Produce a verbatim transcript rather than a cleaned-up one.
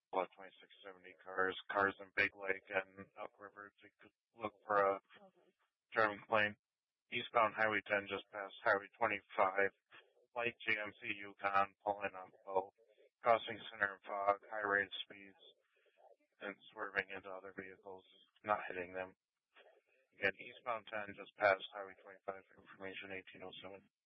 Lot twenty-six seventy cars, cars in Big Lake and upriver to look for a German plane. Eastbound Highway ten just past Highway twenty-five. Light G M C Yukon pulling up both. Crossing center and fog, high rate of speeds, and swerving into other vehicles, not hitting them. Again, eastbound ten just past Highway twenty-five, information eighteen oh seven.